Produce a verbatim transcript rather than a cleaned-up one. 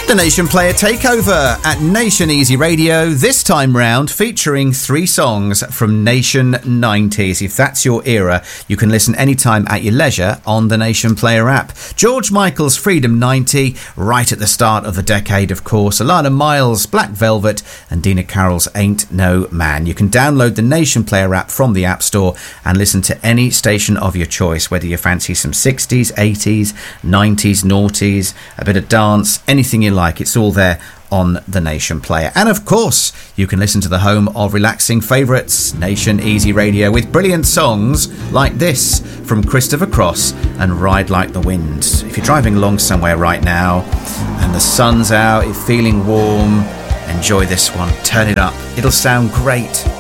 The Nation Player Takeover at Nation Easy Radio, this time round featuring three songs from Nation nineties. If that's your era, you can listen anytime at your leisure on the Nation Player app. George Michael's Freedom ninety, right at the start of the decade, of course. Alana Miles' Black Velvet, and Dina Carroll's Ain't No Man. You can download the Nation Player app from the App Store and listen to any station of your choice, whether you fancy some sixties, eighties, nineties, noughties, a bit of dance, anything you like. Like it's all there on the Nation Player. And of course, you can listen to the home of relaxing favourites, Nation Easy Radio, with brilliant songs like this from Christopher Cross and Ride Like the Wind. If you're driving along somewhere right now and the sun's out, you're feeling warm, enjoy this one. Turn it up. It'll sound great.